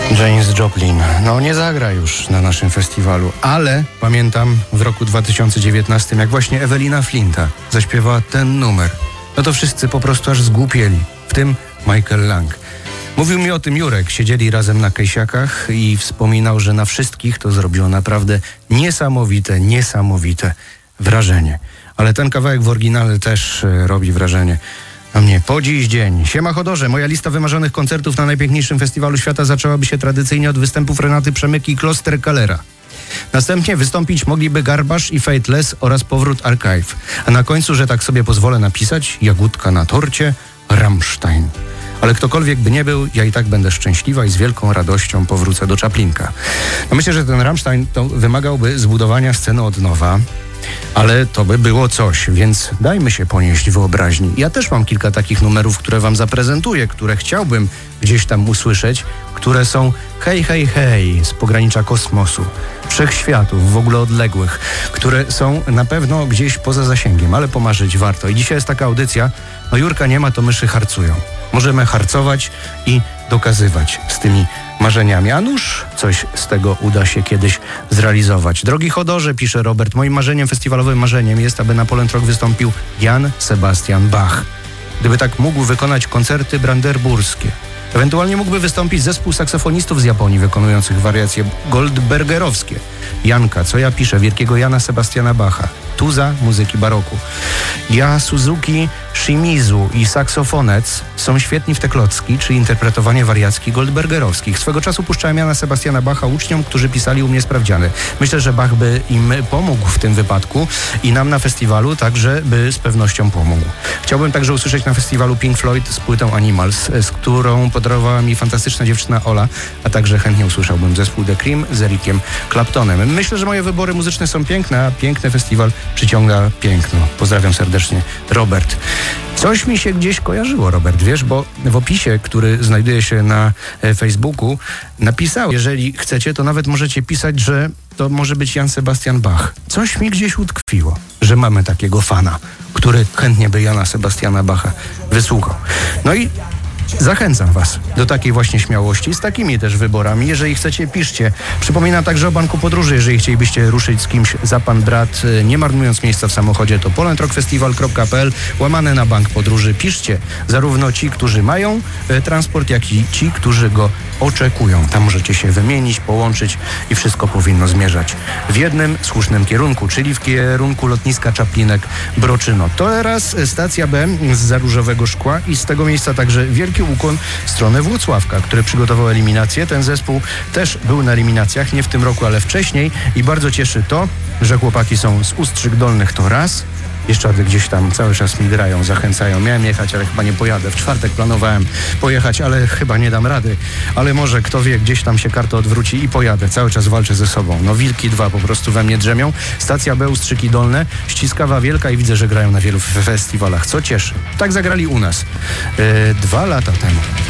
Janis Joplin. No nie zagra już na naszym festiwalu, ale pamiętam w roku 2019, jak właśnie Ewelina Flinta zaśpiewała ten numer. No to wszyscy po prostu aż zgłupieli, w tym Michael Lang. Mówił mi o tym Jurek, siedzieli razem na Kejsiakach i wspominał, że na wszystkich to zrobiło naprawdę niesamowite wrażenie. Ale ten kawałek w oryginale też robi wrażenie. Na mnie po dziś dzień. Siema Chodorze, moja lista wymarzonych koncertów na najpiękniejszym festiwalu świata zaczęłaby się tradycyjnie od występów Renaty Przemyk i Kloster Kalera. Następnie wystąpić mogliby Garbasz i Fateless oraz Powrót Archive. A na końcu, że tak sobie pozwolę napisać, jagódka na torcie, Rammstein. Ale ktokolwiek by nie był, ja i tak będę szczęśliwa i z wielką radością powrócę do Czaplinka. No myślę, że ten Rammstein to wymagałby zbudowania sceny od nowa, ale to by było coś, więc dajmy się ponieść wyobraźni. Ja też mam kilka takich numerów, które wam zaprezentuję, które chciałbym gdzieś tam usłyszeć, które są hej, hej, hej z pogranicza kosmosu, wszechświatów, w ogóle odległych, które są na pewno gdzieś poza zasięgiem, ale pomarzyć warto. I dzisiaj jest taka audycja, no Jurka nie ma, to myszy harcują. Możemy harcować i dokazywać z tymi marzeniami. A nuż coś z tego uda się kiedyś zrealizować. Drogi Chodorze, pisze Robert, moim marzeniem, festiwalowym marzeniem jest, aby na Poland Rock wystąpił Jan Sebastian Bach. Gdyby tak mógł wykonać koncerty brandenburskie. Ewentualnie mógłby wystąpić zespół saksofonistów z Japonii wykonujących wariacje goldbergerowskie. Janka, co ja piszę, wielkiego Jana Sebastiana Bacha. Tuza muzyki baroku. Ja, Suzuki, Shimizu i saksofonec są świetni w te klocki, czy interpretowanie wariacji goldbergerowskich. Swego czasu puszczałem Jana Sebastiana Bacha uczniom, którzy pisali u mnie sprawdziany. Myślę, że Bach by im pomógł w tym wypadku i nam na festiwalu także by z pewnością pomógł. Chciałbym także usłyszeć na festiwalu Pink Floyd z płytą Animals, z którą podarowała mi fantastyczna dziewczyna Ola, a także chętnie usłyszałbym zespół The Cream z Ericiem Claptonem. Myślę, że moje wybory muzyczne są piękne, a piękny festiwal przyciąga piękno. Pozdrawiam serdecznie, Robert. Coś mi się gdzieś kojarzyło, Robert, wiesz, bo w opisie, który znajduje się na Facebooku, napisał, jeżeli chcecie, to nawet możecie pisać, że to może być Jan Sebastian Bach. Coś mi gdzieś utkwiło, że mamy takiego fana, który chętnie by Jana Sebastiana Bacha wysłuchał. No i zachęcam was do takiej właśnie śmiałości, z takimi też wyborami. Jeżeli chcecie, piszcie. Przypominam także o Banku Podróży. Jeżeli chcielibyście ruszyć z kimś za pan brat, nie marnując miejsca w samochodzie, to polandrockfestival.pl / Bank Podróży. Piszcie, zarówno ci, którzy mają transport, jak i ci, którzy go oczekują. Tam możecie się wymienić, połączyć i wszystko powinno zmierzać w jednym słusznym kierunku, czyli w kierunku lotniska Czaplinek-Broczyno. To teraz stacja B z Różowego Szkła i z tego miejsca także wielki ukłon w stronę Włocławka, który przygotował eliminację. Ten zespół też był na eliminacjach, nie w tym roku, ale wcześniej i bardzo cieszy to, że chłopaki są z Ustrzyk Dolnych, to raz. Jeszcze gdzieś tam cały czas mi grają, zachęcają. Miałem jechać, ale chyba nie pojadę. W czwartek planowałem pojechać, ale chyba nie dam rady. Ale może, kto wie, gdzieś tam się karta odwróci i pojadę. Cały czas walczę ze sobą. No wilki dwa po prostu we mnie drzemią. Stacja B, Ustrzyki Dolne, ściskawa wielka i widzę, że grają na wielu festiwalach, co cieszy. Tak zagrali u nas 2 lata temu.